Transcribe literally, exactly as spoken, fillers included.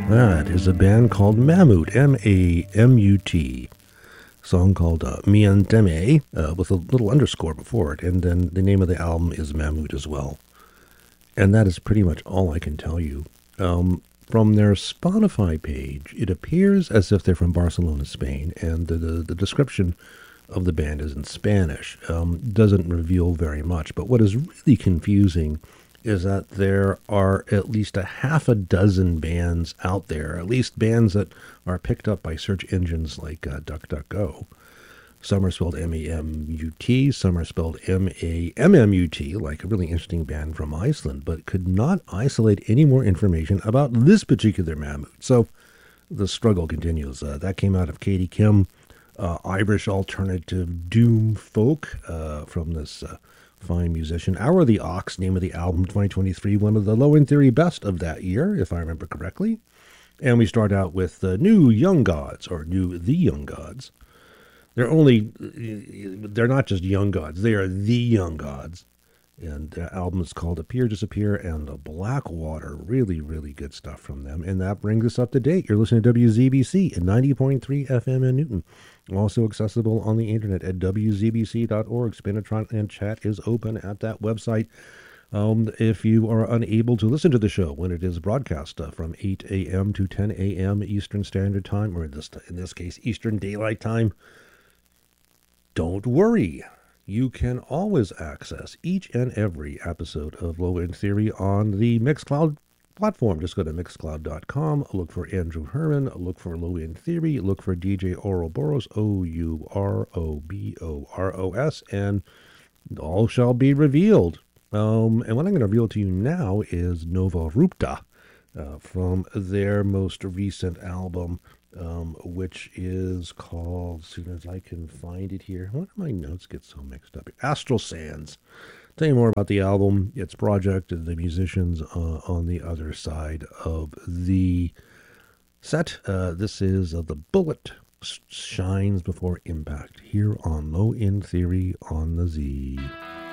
That is a band called Mammut, M A M U T. Song called uh, Mienteme, uh, with a little underscore before it, and then the name of the album is Mammut as well. And that is pretty much all I can tell you. Um, from their Spotify page, it appears as if they're from Barcelona, Spain, and the, the, the description of the band is in Spanish. Um, doesn't reveal very much, but what is really confusing is that there are at least a half a dozen bands out there, at least bands that are picked up by search engines like uh, DuckDuckGo. Some are spelled M A M U T, some are spelled M A M M U T, like a really interesting band from Iceland, but could not isolate any more information about this particular Mammut. So the struggle continues. Uh, that came out of Katie Kim, uh, Irish alternative doom folk uh, from this uh, fine musician. Hour of the Ox, name of the album, twenty twenty-three, one of the Low End Theory best of that year, if I remember correctly. And we start out with the New Young Gods, or New The Young Gods. They're only, they're not just young gods, they are the young gods. And the album is called Appear, Disappear, and Blackwater. Really, really good stuff from them. And that brings us up to date. You're listening to W Z B C at ninety point three F M in Newton. Also accessible on the internet at W Z B C dot org. Spinatron and chat is open at that website. Um, if you are unable to listen to the show when it is broadcast uh, from eight a.m. to ten a.m. Eastern Standard Time, or in this, in this case, Eastern Daylight Time, don't worry. You can always access each and every episode of Low End Theory on the Mixcloud platform. Just go to mixcloud dot com, look for Andrew Herman, look for Low End Theory, look for D J Ouroboros, O U R O B O R O S, and all shall be revealed. Um, and what I'm going to reveal to you now is Nova Rupta uh, from their most recent album, um, which is called, as soon as I can find it here, why do my notes get so mixed up? Astral Sands. Tell you more about the album, its project, and the musicians uh, on the other side of the set. Uh, this is uh, The Bullet Shines Before Impact here on Low End Theory on the Z.